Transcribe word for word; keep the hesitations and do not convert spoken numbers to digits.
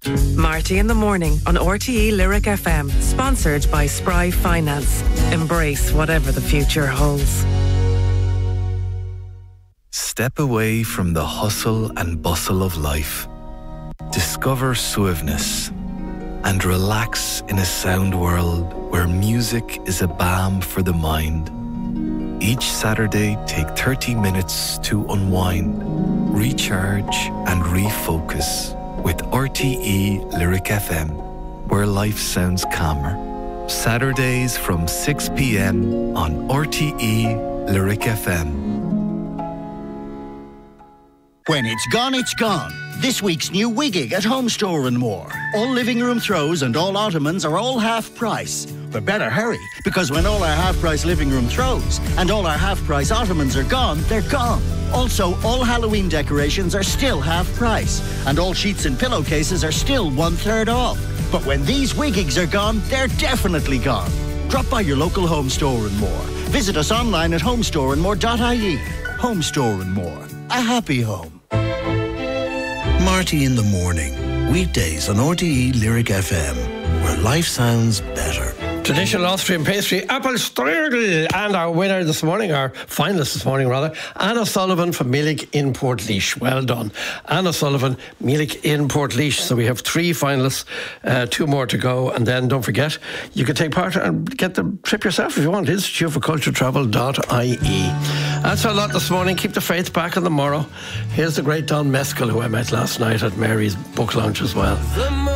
Marty in the Morning on R T E Lyric F M. Sponsored by Spry Finance. Embrace whatever the future holds. Step away from the hustle and bustle of life. Discover suaveness and relax in a sound world where music is a balm for the mind. Each Saturday, take thirty minutes to unwind, recharge and refocus with R T E Lyric F M, where life sounds calmer. Saturdays from six p m on R T E Lyric F M. When it's gone, it's gone. This week's new Wiggig at Home Store and More. All living room throws and all ottomans are all half price. But better hurry, because when all our half-price living room throws and all our half-price ottomans are gone, they're gone. Also, all Halloween decorations are still half price, and all sheets and pillowcases are still one-third off. But when these Wiggigs are gone, they're definitely gone. Drop by your local Home Store and More. Visit us online at homestore and more dot I E. Home Store and More. A happy home. Marty in the Morning. Weekdays on R T E Lyric F M, where life sounds better. Traditional Austrian pastry, apple strudel. And our winner this morning, our finalist this morning rather, Anna Sullivan from Milik in Portlaoise. Well done. Anna Sullivan, Milik in Portlaoise. So we have three finalists, uh, two more to go. And then don't forget, you can take part and get the trip yourself if you want. Institute for Culture Travel dot I E. That's our lot this morning. Keep the faith, back on the morrow. Here's the great Don Mescal, who I met last night at Mary's book launch as well.